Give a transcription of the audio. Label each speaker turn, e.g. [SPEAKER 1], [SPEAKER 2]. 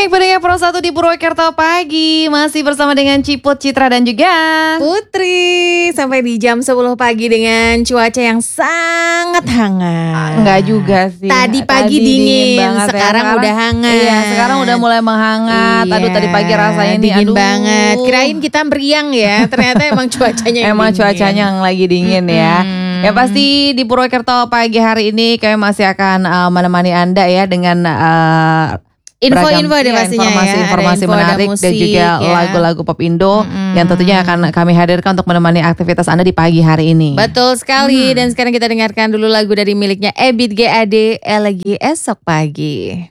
[SPEAKER 1] Baik, pendengar Pro 1 di Purwokerto pagi. Masih bersama dengan Ciput, Citra dan juga
[SPEAKER 2] Putri. Sampai di jam 10 pagi dengan cuaca yang sangat hangat.
[SPEAKER 1] Enggak juga sih.
[SPEAKER 2] Tadi pagi dingin
[SPEAKER 1] banget
[SPEAKER 2] sekarang udah hangat.
[SPEAKER 1] Iya, sekarang udah mulai menghangat.
[SPEAKER 2] Iya,
[SPEAKER 1] Aduh, tadi pagi rasanya nih
[SPEAKER 2] dingin banget. Kirain kita meriang ya. Ternyata emang cuacanya yang
[SPEAKER 1] emang
[SPEAKER 2] dingin.
[SPEAKER 1] cuacanya yang lagi dingin ya. Ya pasti di Purwokerto pagi hari ini kami masih akan menemani Anda ya dengan
[SPEAKER 2] Info-info deh pastinya
[SPEAKER 1] informasi
[SPEAKER 2] ya. Ada info,
[SPEAKER 1] menarik
[SPEAKER 2] ada musik,
[SPEAKER 1] dan juga
[SPEAKER 2] ya.
[SPEAKER 1] lagu-lagu pop Indo yang tentunya akan kami hadirkan untuk menemani aktivitas Anda di pagi hari ini.
[SPEAKER 2] Betul sekali. Dan sekarang kita dengarkan dulu lagu dari miliknya Ebit GAD, Elegi Esok Pagi.